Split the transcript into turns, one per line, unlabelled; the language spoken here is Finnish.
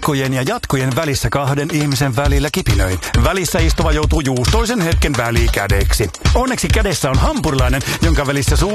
jatkojen ja jatkojen välissä kahden ihmisen välillä kipinöin. Välissä istuva joutuu juustoisen hetken välikädeksi. Onneksi kädessä on hampurilainen, jonka välissä